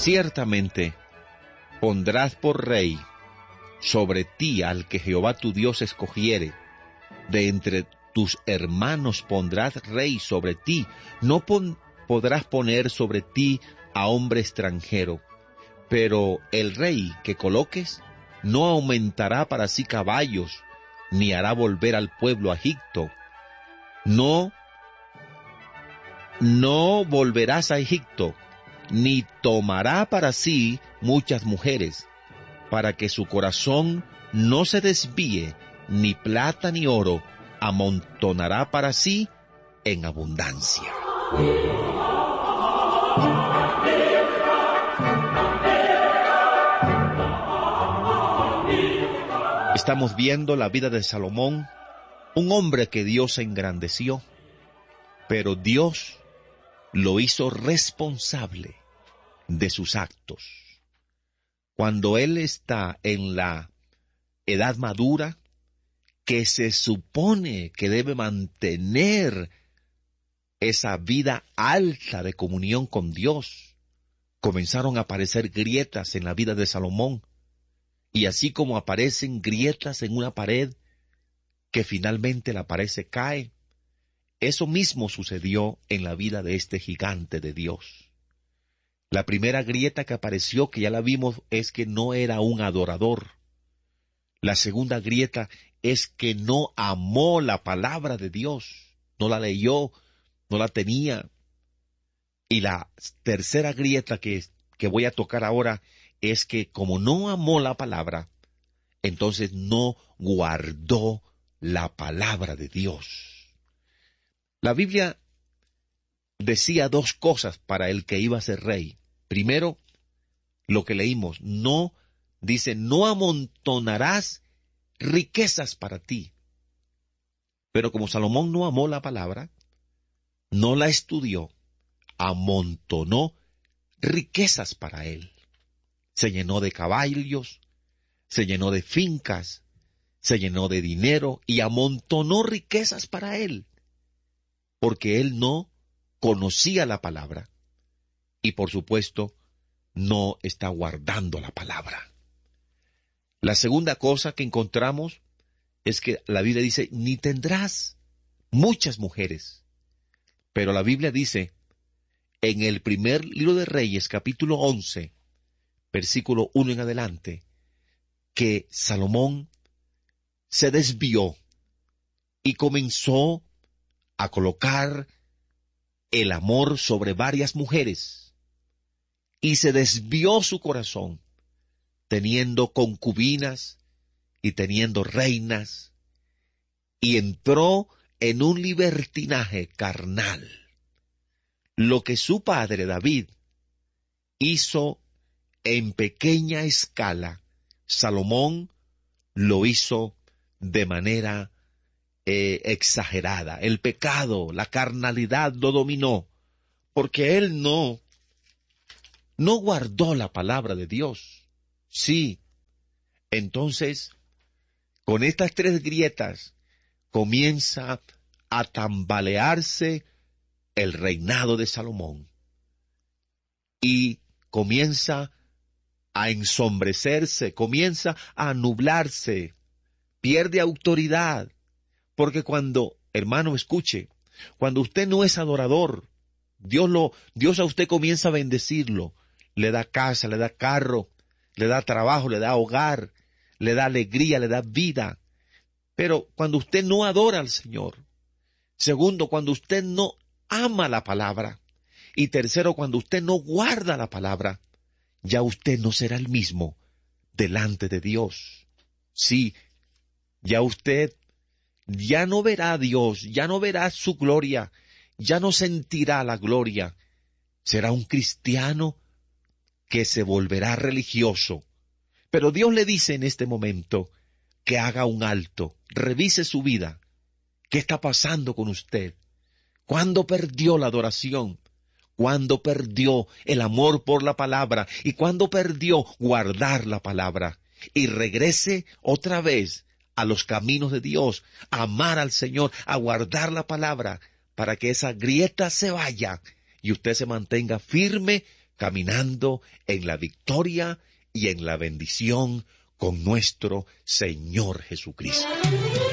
Ciertamente pondrás por rey sobre ti al que Jehová tu Dios escogiere. De entre tus hermanos pondrás rey sobre ti. No podrás poner sobre ti a hombre extranjero. Pero el rey que coloques no aumentará para sí caballos, ni hará volver al pueblo a Egipto. No volverás a Egipto, ni tomará para sí muchas mujeres, para que su corazón no se desvíe, ni plata ni oro amontonará para sí en abundancia. Estamos viendo la vida de Salomón, un hombre que Dios engrandeció, pero Dios lo hizo responsable de sus actos. Cuando él está en la edad madura, que se supone que debe mantener esa vida alta de comunión con Dios, comenzaron a aparecer grietas en la vida de Salomón, y así como aparecen grietas en una pared, que finalmente la pared se cae, eso mismo sucedió en la vida de este gigante de Dios. La primera grieta que apareció, que ya la vimos, es que no era un adorador. La segunda grieta es que no amó la palabra de Dios, no la leyó, no la tenía. Y la tercera grieta que voy a tocar ahora es que como no amó la palabra, entonces no guardó la palabra de Dios. La Biblia decía dos cosas para el que iba a ser rey. Primero, lo que leímos, no amontonarás riquezas para ti. Pero como Salomón no amó la palabra, no la estudió, amontonó riquezas para él. Se llenó de caballos, se llenó de fincas, se llenó de dinero y amontonó riquezas para él, porque él no conocía la palabra y, por supuesto, no está guardando la palabra. La segunda cosa que encontramos es que la Biblia dice, ni tendrás muchas mujeres. Pero la Biblia dice, en el primer libro de Reyes, capítulo 11, versículo 1 en adelante, que Salomón se desvió y comenzó a colocar el amor sobre varias mujeres, y se desvió su corazón, teniendo concubinas y teniendo reinas, y entró en un libertinaje carnal. Lo que su padre David hizo en pequeña escala, Salomón lo hizo de manera exagerada. El pecado, la carnalidad lo dominó, porque él no guardó la palabra de Dios. Sí, entonces, con estas tres grietas, comienza a tambalearse el reinado de Salomón, y comienza a ensombrecerse, comienza a nublarse, pierde autoridad, porque cuando, hermano, escuche, cuando usted no es adorador, Dios a usted comienza a bendecirlo, le da casa, le da carro, le da trabajo, le da hogar, le da alegría, le da vida. Pero cuando usted no adora al Señor, segundo, cuando usted no ama la palabra, y tercero, cuando usted no guarda la palabra, ya usted no será el mismo delante de Dios. Sí, ya usted ya no verá a Dios, ya no verá su gloria, ya no sentirá la gloria. Será un cristiano que se volverá religioso. Pero Dios le dice en este momento que haga un alto, revise su vida. ¿Qué está pasando con usted? ¿Cuándo perdió la adoración? ¿Cuándo perdió el amor por la palabra? ¿Y cuándo perdió guardar la palabra? Y regrese otra vez a los caminos de Dios, a amar al Señor, a guardar la palabra, para que esa grieta se vaya y usted se mantenga firme caminando en la victoria y en la bendición con nuestro Señor Jesucristo.